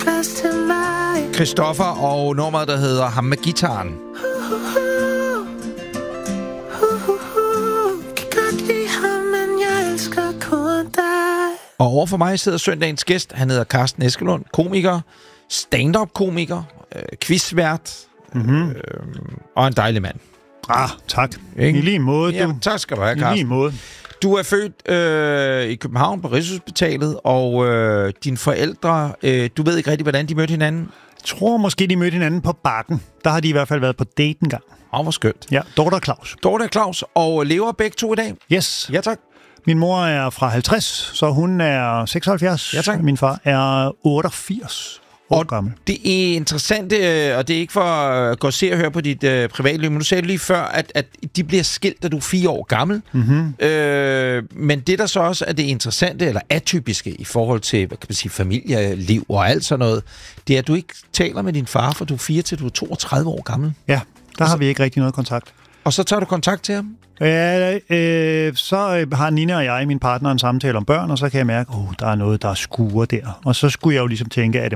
Christoffer og nummeret, der hedder Ham med gitaren. Og overfor mig sidder søndagens gæst. Han hedder Carsten Eskelund, komiker, stand-up-komiker, quizvært og en dejlig mand. Tak. Ikke? I lige måde, du. Jamen, tak skal du have, Carsten. I lige måde. Du er født i København på Rigshospitalet, og dine forældre, du ved ikke rigtig, hvordan de mødte hinanden? Jeg tror måske, de mødte hinanden på Bakken. Der har de i hvert fald været på date en gang. Hvor skønt. Ja, Dorte og Claus. Dorte og Claus, og lever begge to i dag? Yes. Ja, tak. Min mor er fra 50, så hun er 76. Ja, tak. Min far er 88 år gammel. Det er interessant, og det er ikke for at gå og se og høre på dit privatliv, men du sagde lige før, at de bliver skilt, da du er 4 år gammel. Men det, der så også er det interessante, eller atypiske i forhold til, hvad kan man sige, familieliv og alt sådan noget, det er, at du ikke taler med din far, for du er 4 til du er 32 år gammel. Ja, der har vi ikke rigtig noget kontakt. Og så tager du kontakt til ham? Så har Nina og jeg, min partner, en samtale om børn, og så kan jeg mærke, der er noget, der skuer der. Og så skulle jeg jo ligesom tænke, at